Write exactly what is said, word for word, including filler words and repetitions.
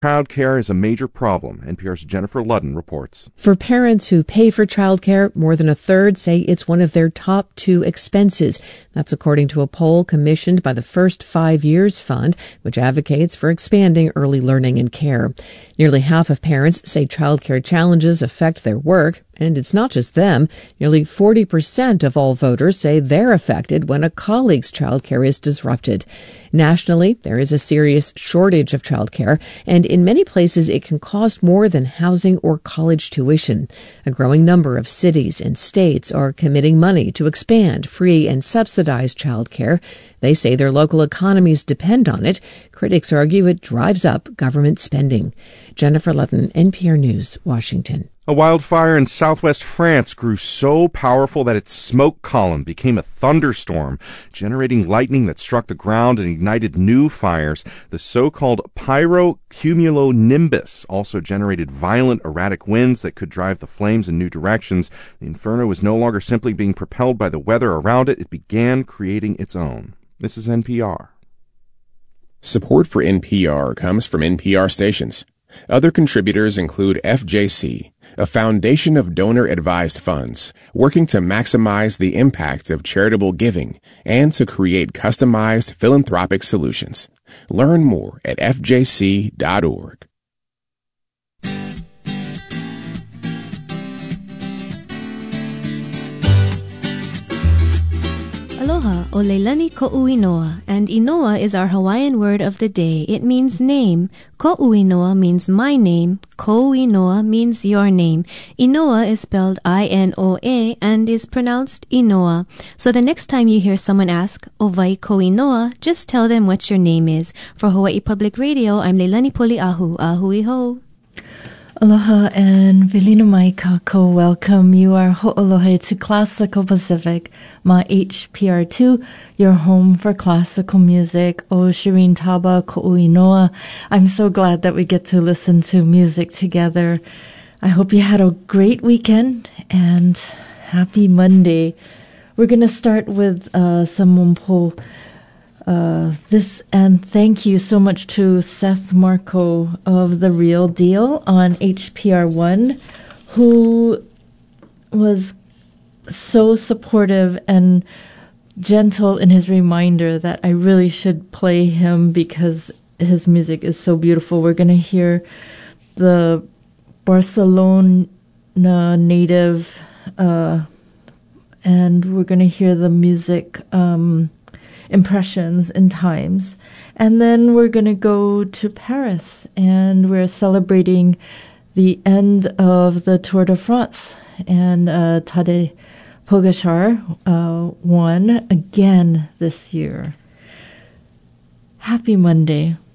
Childcare is a major problem, N P R's Jennifer Ludden reports. For parents who pay for childcare, more than a third say it's one of their top two expenses. That's according to a poll commissioned by the First Five Years Fund, which advocates for expanding early learning and care. Nearly half of parents say childcare challenges affect their work, and it's not just them. Nearly forty percent of all voters say they're affected when a colleague's childcare is disrupted. Nationally, there is a serious shortage of childcare, and in many places it can cost more than housing or college tuition. A growing number of cities and states are committing money to expand free and subsidized childcare. They say their local economies depend on it. Critics argue it drives up government spending. Jennifer Ludden, N P R News, Washington. A wildfire in southwest France grew so powerful that its smoke column became a thunderstorm, generating lightning that struck the ground and ignited new fires. The so-called pyrocumulonimbus also generated violent, erratic winds that could drive the flames in new directions. The inferno was no longer simply being propelled by the weather around it. It began creating its own. This is N P R. Support for N P R comes from N P R stations. Other contributors include F J C, a foundation of donor-advised funds working to maximize the impact of charitable giving and to create customized philanthropic solutions. Learn more at f j c dot org. Aloha, o leilani ko'u inoa, and inoa is our Hawaiian word of the day. It means name. Ko'u inoa means my name. Ko'u inoa means your name. Inoa is spelled I N O A and is pronounced Inoa. So the next time you hear someone ask, Owai ko'u inoa, just tell them what your name is. For Hawaii Public Radio, I'm Leilani Poli'ahu. Ahui ho. Aloha and Vilina mai kako. Welcome. You are ho'olohe to Classical Pacific, ma H P R two, your home for classical music. O Shireen Taba ko'u inoa. I'm so glad that we get to listen to music together. I hope you had a great weekend and happy Monday. We're going to start with uh, some mumpo. Uh, this and thank you so much to Seth Marco of The Real Deal on H P R one, who was so supportive and gentle in his reminder that I really should play him because his music is so beautiful. We're going to hear the Barcelona native, uh, and we're going to hear the music um Impressions and Times. And then we're going to go to Paris, and we're celebrating the end of the Tour de France. And uh, Tadej Pogačar uh, won again this year. Happy Monday.